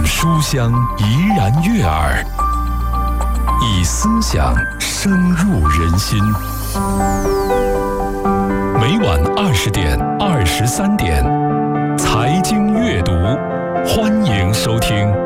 书香怡然悦耳，以思想深入人心。每晚20点、23点，财经阅读，欢迎收听。